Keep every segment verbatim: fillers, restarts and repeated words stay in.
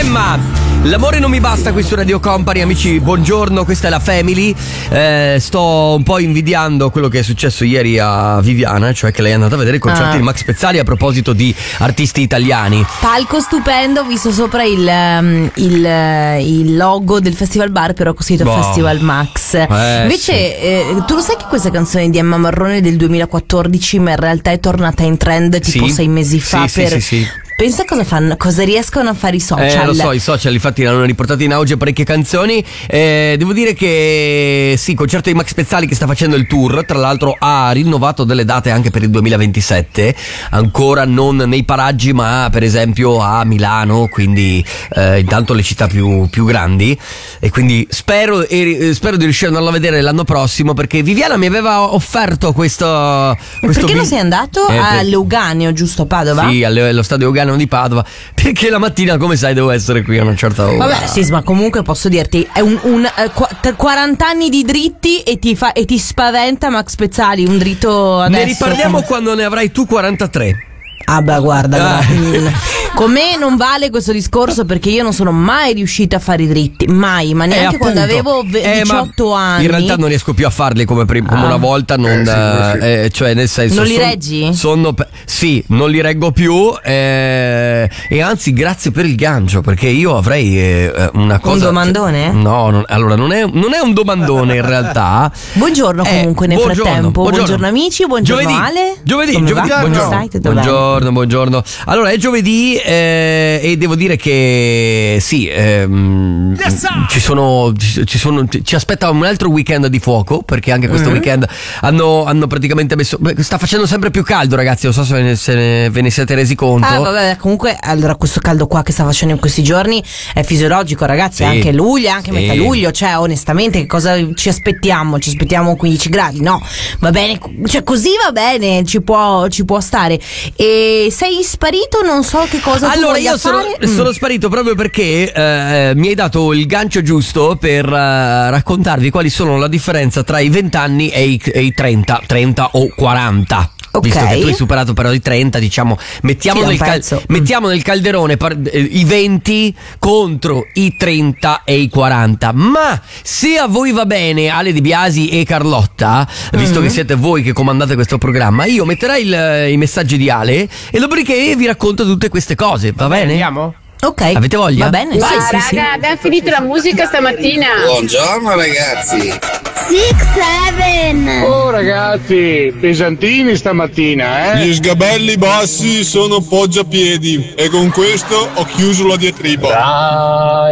Emma. L'amore non mi basta qui su Radio Company, amici, buongiorno, questa è la Family. eh, Sto un po' invidiando quello che è successo ieri a Viviana, cioè che lei è andata a vedere i concerti ah. di Max Pezzali a proposito di artisti italiani. Palco stupendo, ho visto sopra il, il, il logo del Festival Bar, però con scritto wow. Festival Max. eh, Invece sì. eh, tu lo sai che questa canzone di Emma Marrone è del duemilaquattordici, ma in realtà è tornata in trend tipo sì. sei mesi fa sì, per... sì, sì, sì. Pensa cosa fanno, cosa riescono a fare i social. Eh, lo so, i social infatti hanno riportato in auge parecchie canzoni. eh, Devo dire che sì, concerto di Max Pezzali che sta facendo il tour. Tra l'altro ha rinnovato delle date anche per il duemilaventisette. Ancora non nei paraggi, ma per esempio a Milano. Quindi eh, intanto le città più, più grandi. E quindi spero, e, spero di riuscire ad andarlo a vedere l'anno prossimo, perché Viviana mi aveva offerto questo, questo Perché vi- non sei andato eh, a Leuganeo, giusto, a Padova? Sì, allo stadio Euganeo di Padova, perché la mattina, come sai, devo essere qui a una certa ora. Vabbè, sì, ma comunque posso dirti, è un, un uh, quaranta anni di dritti e ti fa e ti spaventa Max Pezzali, un dritto adesso. Ne riparliamo come... quando ne avrai tu quarantatré. Ah beh, guarda, guarda. Con me non vale questo discorso, perché io non sono mai riuscita a fare i dritti, mai, ma neanche eh, quando avevo diciotto eh, anni. In realtà non riesco più a farli come, prima, come ah. una volta, non, eh, sì, eh, cioè nel senso. Non li son, reggi? Sono, sì, non li reggo più, eh, e anzi grazie per il gancio, perché io avrei eh, una cosa. Un domandone? Cioè, no, non, allora non è, non è un domandone in realtà. Buongiorno comunque eh, nel buongiorno, frattempo. Buongiorno. buongiorno amici, buongiorno giovedì, Ale. Giovedì, Come giovedì, va? buongiorno. Come stai? Buongiorno, buongiorno. Allora è giovedì eh, e devo dire che sì, ehm, yes, ci sono, ci sono, ci aspetta un altro weekend di fuoco, perché anche questo mm-hmm. weekend hanno, hanno praticamente messo, sta facendo sempre più caldo, ragazzi, non so se, ve ne, se ne, ve ne siete resi conto. Ah vabbè, comunque allora questo caldo qua che sta facendo in questi giorni è fisiologico, ragazzi, sì. Anche luglio, anche sì. Metà luglio, cioè onestamente che cosa ci aspettiamo? Ci aspettiamo quindici gradi? No, va bene, cioè così va bene, ci può, ci può stare. E sei sparito, non so che cosa tu allora io sono, fare. sono sparito proprio perché eh, mi hai dato il gancio giusto per uh, raccontarvi quali sono la differenza tra i venti anni e i, e i trenta trenta o quaranta. Okay. Visto che tu hai superato però i trenta, diciamo, mettiamo, nel, cal- mettiamo nel calderone par- eh, i venti contro i trenta e i quaranta. Ma se a voi va bene, Ale Di Biasi e Carlotta, visto mm-hmm. che siete voi che comandate questo programma, io metterai il, i messaggi di Ale e dopodiché vi racconto tutte queste cose, va bene? Andiamo? Ok. Avete voglia? Va bene. Va, sì, raga, sì, sì. abbiamo finito la musica stamattina. Buongiorno ragazzi. Six Seven. Oh ragazzi, pesantini stamattina, eh? Gli sgabelli bassi sono poggiapiedi e con questo ho chiuso la diatriba.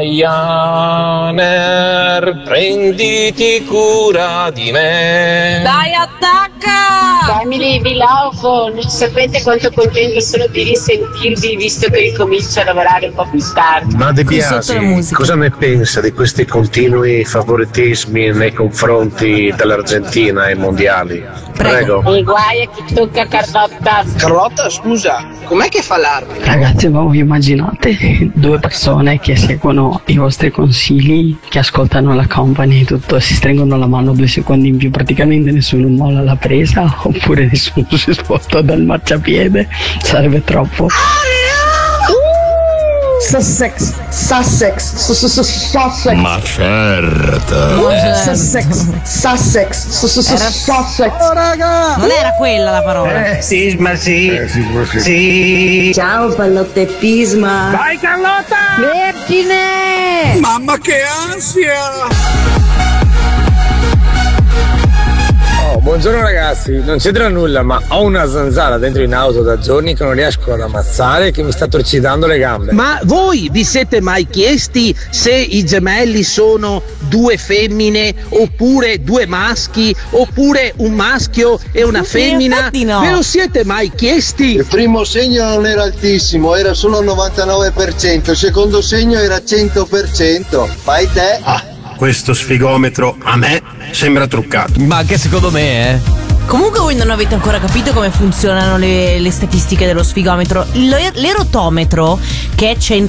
Ryanair, prenditi cura di me. Dai, attacca! Family di Laufo, non sapete quanto contento sono di risentirvi, visto che ricomincio a lavorare un po' più tardi. Ma De Biasi, cosa ne pensa di questi continui favoritismi nei confronti dell'Argentina ai mondiali? Prego. E guai a chi tocca a Carlotta. Carlotta, scusa, com'è che fa l'arbitro? Ragazzi, ma voi immaginate due persone che seguono i vostri consigli, che ascoltano la company e tutto, si stringono la mano due secondi in più, praticamente nessuno molla la presa, oppure nessuno si sposta dal marciapiede? Sarebbe troppo. Sussex, Sussex, Sussex. Ma certo. Sussex, Sussex, Sussex. Oh raga! Non era quella la parola. Eh sì, ma sì. Eh sì, ma sì. Sì. Ciao Pallotte Pisma. Vai Carlotta! Vergine! Mamma che ansia! Oh, buongiorno ragazzi, non c'entra nulla, ma ho una zanzara dentro in auto da giorni che non riesco ad ammazzare, che mi sta torcidando le gambe. Ma voi vi siete mai chiesti se i gemelli sono due femmine oppure due maschi oppure un maschio e una femmina? No. Ve lo siete mai chiesti? Il primo segno non era altissimo, era solo il novantanove per cento, il secondo segno era cento per cento. Fai te. Ah, questo sfigometro a me sembra truccato. Ma anche secondo me, eh. Comunque voi non avete ancora capito come funzionano le, le statistiche dello sfigometro. L'erotometro, che, è cent- che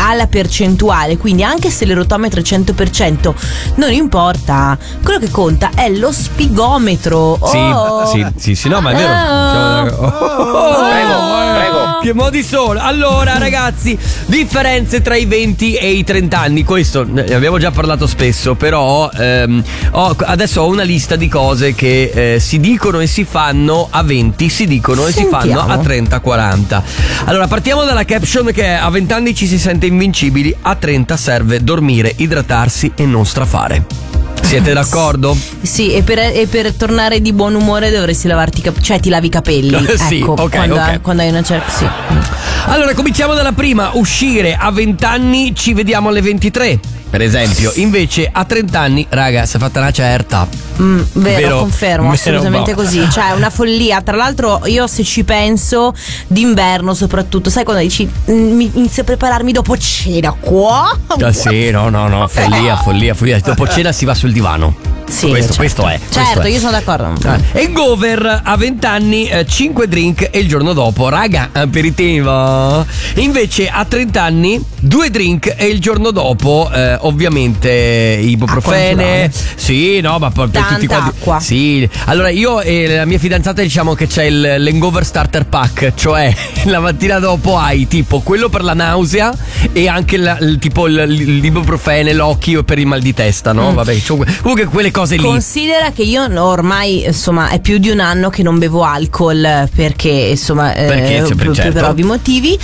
alla percentuale, quindi anche se l'erotometro è cento per cento non importa, quello che conta è lo spigometro. Sì, oh. sì, sì, sì, no, ma è vero. Oh. Oh. Oh. Prego, prego. Che modi sono? Allora, ragazzi, differenze tra i venti e i trenta anni. Questo ne abbiamo già parlato spesso, però ehm, ho, adesso ho una lista di cose che eh, si dicono e si fanno a venti, si dicono Sentiamo. e si fanno a trenta quaranta. Allora, partiamo dalla caption che è: a venti anni ci si sente invincibili, a trenta serve dormire, idratarsi e non strafare. Siete d'accordo? Sì, e per, e per tornare di buon umore dovresti lavarti i cap- cioè ti lavi i capelli. Sì, ecco, ok, quando, ok. quando hai una certa. Sì. Allora, cominciamo dalla prima. Uscire a venti anni, ci vediamo alle ventitré, per esempio. Invece a trenta anni, raga, si è fatta una certa. Mm, vero, Vero? confermo, Vero, assolutamente boh. così. Cioè, è una follia. Tra l'altro, io se ci penso, d'inverno soprattutto, sai quando dici mm, mi inizio a prepararmi dopo cena qua? Ah, sì, no, no, no, follia, follia, follia. Dopo cena si va sul divano. Sì, questo, certo. questo è. Certo, questo è. io sono d'accordo. Ah, hangover a venti anni, eh, cinque drink e il giorno dopo, raga, aperitivo. Invece a trenta anni, due drink e il giorno dopo, eh, ovviamente ibuprofene. Sì, no, ma poi per Tanta tutti quanti. acqua. Sì. Allora, io e la mia fidanzata diciamo che c'è il, l'hangover starter pack, cioè la mattina dopo hai tipo quello per la nausea e anche la, il, tipo il, l'ibuprofene, l'occhio per il mal di testa, no? Mm. Vabbè, cioè, comunque quelle cose lì. Considera che io ormai, insomma, è più di un anno che non bevo alcol perché, insomma, Perché, eh, sempre, per, certo. per ovvi motivi,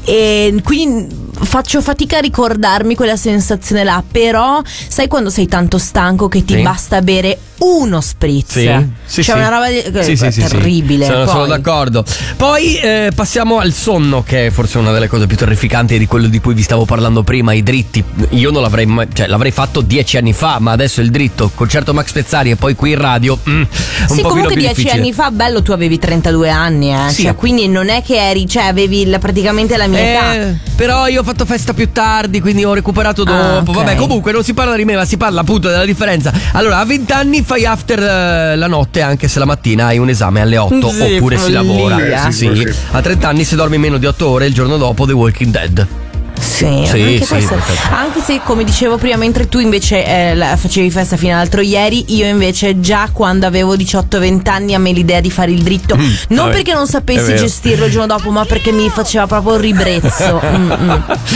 e quindi faccio fatica a ricordarmi quella sensazione là. Però sai quando sei tanto stanco che ti Sì. basta bere uno spritz? Sì, sì, C'è sì. una roba di, Sì, sì, sì, terribile. sì. Sono, Poi- sono d'accordo. Poi eh, passiamo al sonno, che è forse una delle cose più terrificanti di quello di cui vi stavo parlando prima, i dritti. Io non l'avrei mai, cioè l'avrei fatto dieci anni fa, ma adesso il dritto, concerto Max Pezzali e poi qui in radio, mm, un Sì, po' comunque più dieci difficile. anni fa, bello, tu avevi trentadue anni, eh. Sì. Cioè, quindi non è che eri, cioè avevi la- praticamente la mia età. Eh, però io ho fatto festa più tardi, quindi ho recuperato dopo. Ah, ok. Vabbè, comunque non si parla di me, ma si parla appunto della differenza. Allora, a venti anni fai after eh, la notte, anche se la mattina hai un esame alle otto, Sì, oppure si follia. lavora. Eh, sì. sì, A trenta anni se dormi meno di otto ore, il giorno dopo The Walking Dead. Sì, Sì, anche, sì, questo- perfetto. anche se come dicevo prima, mentre tu invece eh, la- facevi festa fino all'altro ieri, io invece già quando avevo diciotto venti anni a me l'idea di fare il dritto, non vabbè, perché non è sapessi vero. gestirlo il giorno dopo, ma perché mi faceva proprio ribrezzo. Mm, mm.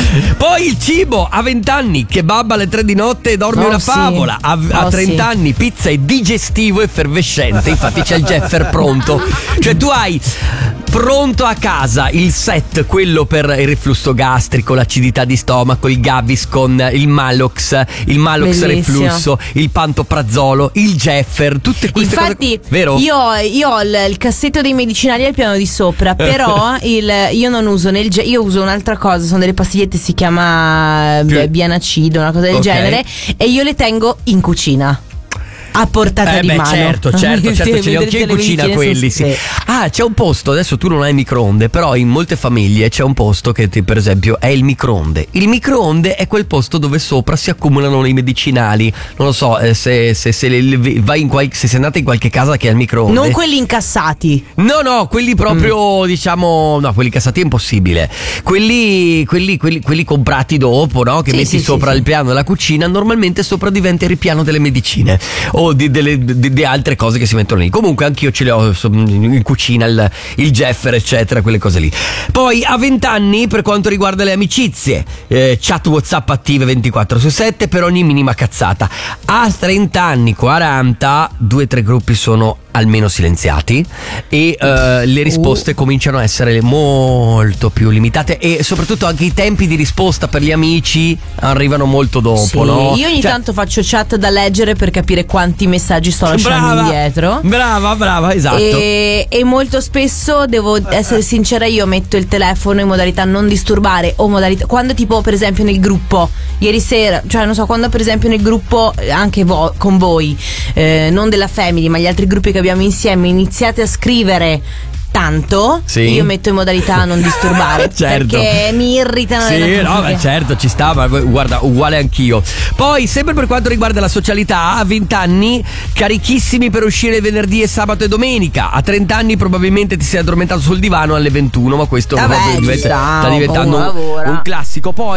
Poi il cibo, a venti anni kebab alle tre di notte e dormi Oh, una sì. favola. A, a Oh, trenta sì. anni pizza è digestivo effervescente. Infatti c'è il Jeffer pronto. Cioè tu hai pronto a casa il set, quello per il reflusso gastrico, l'acidità di stomaco, il Gaviscon, il Malox, il Malox Bellissimo. reflusso, il Pantoprazolo, il Jeffer, tutte queste Infatti, cose. Vero? io, io ho il, il cassetto dei medicinali al piano di sopra, però il, io non uso nel ge- io uso un'altra cosa, sono delle pastigliette, si chiama Più- eh, Bianacido, una cosa del Ok. genere, e io le tengo in cucina. A portata Eh di beh, mano. certo, certo, certo, ce li ho anche in cucina quelli, sì. Ah, c'è un posto, adesso tu non hai microonde, però in molte famiglie c'è un posto che ti, per esempio, è il microonde. Il microonde è quel posto dove sopra si accumulano i medicinali. Non lo so, eh, se, se, se, le- vai in qual- se sei andata in qualche casa che ha il microonde. Non quelli incassati. No, no, quelli proprio, diciamo, no, quelli cassati è impossibile. Quelli, quelli, quelli, quelli comprati dopo, no? Che Sì, metti sì, sopra sì, il piano della cucina, normalmente sopra diventa il ripiano delle medicine o di, delle, di, di altre cose che si mettono lì. Comunque anch'io ce le ho so, in cucina, il, il Jeffer, eccetera, quelle cose lì. Poi a venti anni, per quanto riguarda le amicizie, eh, chat WhatsApp attive ventiquattro su sette per ogni minima cazzata. A trenta anni, quaranta, due o tre gruppi sono almeno silenziati e eh, le risposte cominciano a essere molto più limitate e soprattutto anche i tempi di risposta per gli amici arrivano molto dopo, Sì, no? io ogni Cioè, tanto faccio chat da leggere per capire quanti messaggi sto lasciando brava, indietro. brava, brava, esatto. E, e molto spesso, devo essere sincera, io metto il telefono in modalità non disturbare o modalità quando tipo per esempio nel gruppo ieri sera, cioè non so, quando per esempio nel gruppo eh, anche vo- con voi eh, non della Family ma gli altri gruppi che abbiamo insieme iniziate a scrivere tanto, Sì. io metto in modalità non disturbare Certo. perché mi irritano le Sì, notifiche. no, beh, certo, ci sta, ma guarda, uguale anch'io. Poi, sempre per quanto riguarda la socialità, a venti anni carichissimi per uscire venerdì e sabato e domenica. A trenta anni probabilmente ti sei addormentato sul divano alle ventuno, ma questo Vabbè, proprio ci diventa- sta, sta diventando uno un, lavora. un classico. Poi vacanze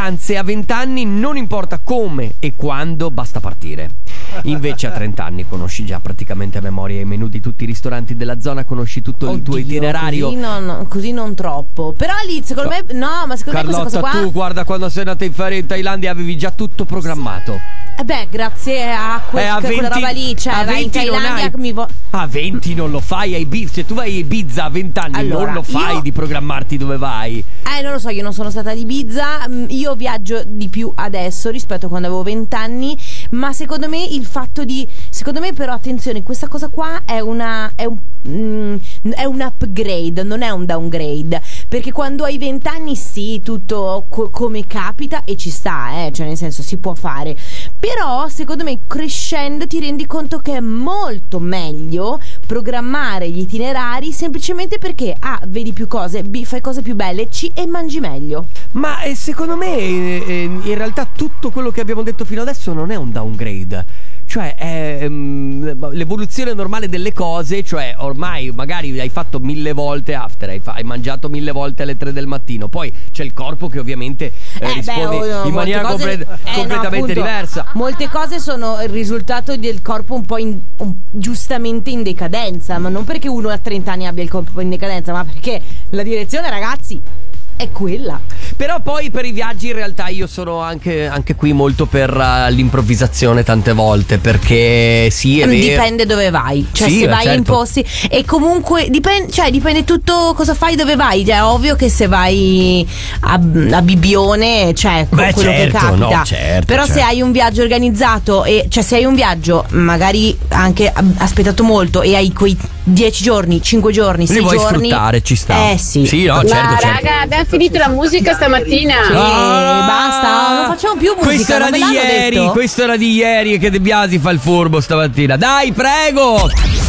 vacanze a venti anni non importa come e quando, basta partire. Invece a trenta anni conosci già praticamente a memoria i menù di tutti i ristoranti della zona, conosci tutto il tuo itinerario. Così non, così non troppo. Però lì secondo me no, ma secondo Carlotta, me questa cosa qua, tu guarda, quando sei andata in ferie in Thailandia avevi già tutto programmato. Eh beh, grazie a, quel, Eh, a quella venti roba lì, cioè a vai in venti non Thailandia hai- mi vo- A venti non lo fai a Ibiza. Se tu vai a Ibiza a venti anni Allora, non lo fai io- di programmarti dove vai. Eh, non lo so, io non sono stata ad Ibiza, mm, io viaggio di più adesso rispetto a quando avevo venti anni, ma secondo me il fatto di, secondo me però attenzione, questa cosa qua è una, è un, mm, è un upgrade, non è un downgrade, perché quando hai venti anni sì, tutto co- come capita e ci sta, eh, cioè nel senso si può fare, però secondo me crescendo ti rendi conto che è molto meglio programmare gli itinerari semplicemente perché A, vedi più cose, B, fai cose più belle, C, e mangi meglio. Ma eh, secondo me eh, eh, in realtà tutto quello che abbiamo detto fino adesso non è un downgrade. Cioè è ehm, l'evoluzione normale delle cose. Cioè ormai magari hai fatto mille volte after, hai, fa- hai mangiato mille volte alle tre del mattino. Poi c'è il corpo che ovviamente eh, Eh, risponde beh, oh, no, in molte maniera cose- complet- eh, no, completamente appunto, diversa. Molte cose sono il risultato del corpo un po' in- un- giustamente in decadenza, ma non perché uno a trenta anni abbia il corpo in decadenza, ma perché la direzione, ragazzi, è quella. Però poi per i viaggi in realtà io sono anche, anche qui molto per uh, l'improvvisazione tante volte, perché sì è vero. Dipende dove vai, cioè Sì, se vai certo. in posti, e comunque dipende, cioè dipende tutto cosa fai, dove vai. È ovvio che se vai a, a Bibbione, cioè co- Beh, quello certo, che capita, no, certo, però certo. se hai un viaggio organizzato, e cioè se hai un viaggio magari anche a- aspettato molto e hai quei dieci giorni, cinque giorni, Li sei vuoi giorni, sfruttare, ci sta. Eh sì. Sì, no, Ma certo, certo. raga, abbiamo finito la musica stamattina. Sì, basta, non facciamo più musica. Questo era non me di l'hanno ieri, detto? questo era di ieri, che De Biasi fa il furbo stamattina. Dai, prego!